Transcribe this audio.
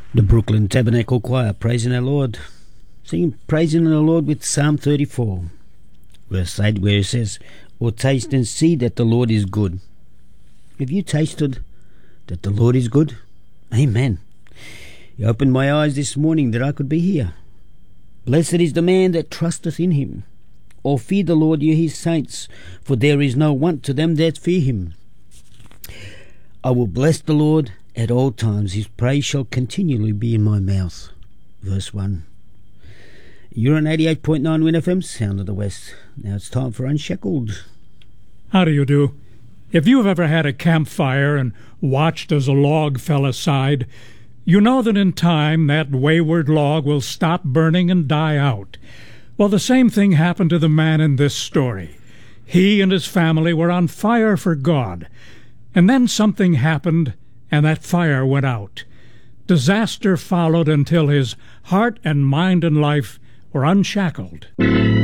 The Brooklyn Tabernacle Choir, praising our Lord, singing praising our Lord with Psalm 34, verse 8, where it says, "Or taste and see that the Lord is good." Have you tasted that the Lord is good? Amen. He opened my eyes this morning that I could be here. Blessed is the man that trusteth in him. Or fear the Lord, ye his saints, for there is no want to them that fear him. I will bless the Lord at all times. His praise shall continually be in my mouth. Verse 1. You're on 88.9 Win FM, Sound of the West. Now it's time for Unshackled. How do you do? If you've ever had a campfire and watched as a log fell aside, you know that in time that wayward log will stop burning and die out. Well, the same thing happened to the man in this story. He and his family were on fire for God. And then something happened, and that fire went out. Disaster followed until his heart and mind and life were unshackled.